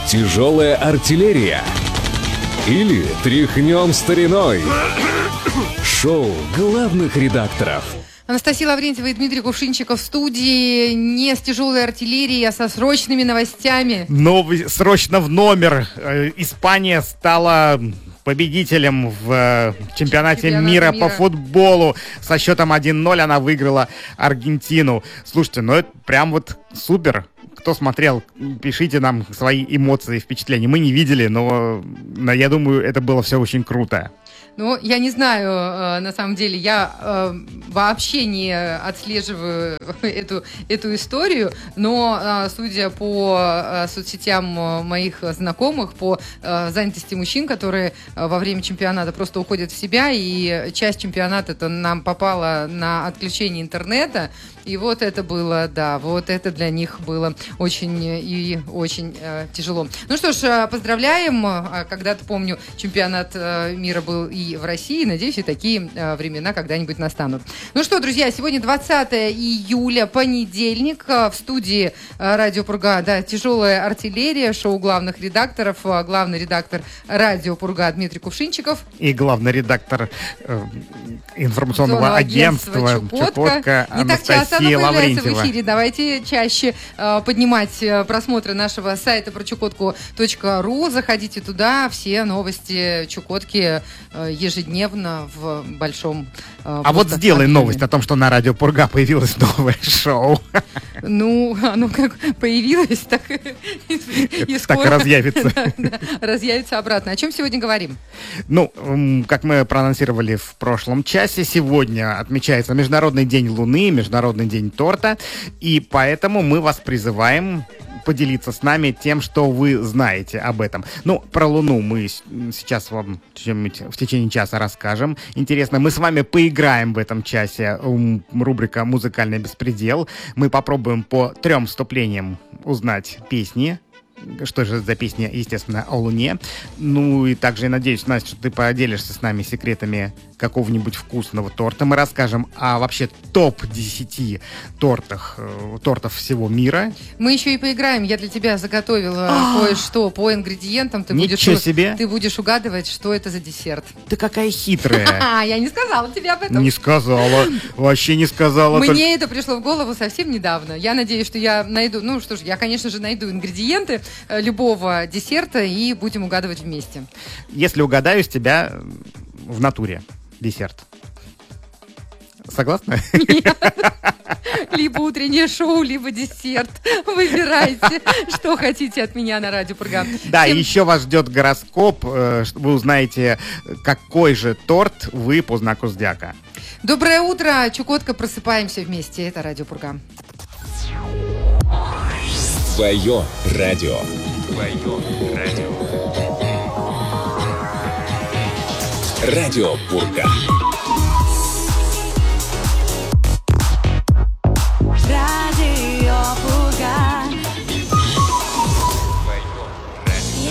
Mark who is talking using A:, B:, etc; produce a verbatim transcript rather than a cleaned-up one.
A: Тяжелая артиллерия или тряхнем стариной? Шоу главных редакторов.
B: Анастасия Лаврентьева и Дмитрий Кувшинчиков в студии не с тяжелой артиллерией, а со срочными новостями.
C: Новый, срочно в номер. Испания стала победителем в чемпионате
B: Чемпионата
C: мира,
B: мира
C: по футболу. Со счетом один ноль она выиграла Аргентину. Слушайте, ну это прям вот супер. Кто смотрел, пишите нам свои эмоции, впечатления. Мы не видели, но, но я думаю, это было все очень круто.
B: Ну, я не знаю, на самом деле, я э, вообще не отслеживаю эту, эту историю, но, э, судя по э, соцсетям моих знакомых, по э, занятости мужчин, которые э, во время чемпионата просто уходят в себя, и часть чемпионата-то нам попала на отключение интернета, и вот это было, да, вот это для них было очень и очень э, тяжело. Ну что ж, поздравляем, когда-то, помню, чемпионат э, мира был и в России. Надеюсь, и такие э, времена когда-нибудь настанут. Ну что, друзья, сегодня двадцатое июля, понедельник. Э, в студии э, Радио Пурга, да, тяжелая артиллерия, шоу главных редакторов. Э, главный редактор Радио Пурга Дмитрий Кувшинчиков.
C: И главный редактор э, информационного агентства Чукотка, Чукотка Анастасия Лаврентьева.
B: В эфире. Давайте чаще э, поднимать э, просмотры нашего сайта про чукотку точка ру. Заходите туда. Все новости Чукотки э, ежедневно в большом... Э,
C: а вот сделай
B: объеме.
C: Новость о том, что на Радио Пурга появилось новое шоу.
B: Ну, оно как появилось, так и скоро...
C: Так и разъявится.
B: Да, да, разъявится обратно. О чем сегодня говорим?
C: Ну, как мы проанонсировали в прошлом часе, сегодня отмечается Международный день Луны, Международный день торта, и поэтому мы вас призываем поделиться с нами тем, что вы знаете об этом. Ну, про Луну мы сейчас вам в течение часа расскажем. Интересно, мы с вами поиграем в этом часе. Рубрика «Музыкальный беспредел». Мы попробуем по трем вступлениям узнать песни. Что же за песня, естественно, о Луне. Ну и также я надеюсь, Настя, что ты поделишься с нами секретами какого-нибудь вкусного торта. Мы расскажем о вообще топ десяти тортах, э, тортов всего мира.
B: Мы еще и поиграем. Я для тебя заготовила кое-что по ингредиентам. Ты
C: Ничего
B: будешь,
C: себе!
B: Ты будешь угадывать, что это за десерт.
C: Ты какая хитрая.
B: А, я не сказала тебе об этом.
C: Не сказала. Вообще не сказала.
B: Мне
C: только...
B: это пришло в голову совсем недавно. Я надеюсь, что я найду... Ну что ж, я, конечно же, найду ингредиенты любого десерта и будем угадывать вместе.
C: Если угадаю, с тебя в натуре десерт. Согласна?
B: Нет. Либо утреннее шоу, либо десерт. Выбирайте, что хотите от меня на Радио Пурга.
C: Да,
B: Всем...
C: и еще вас ждет гороскоп. Вы узнаете, какой же торт вы по знаку зодиака.
B: Доброе утро, Чукотка, просыпаемся вместе. Это Радио Пурга.
A: Твое радио. Твое радио. Радио Пурга.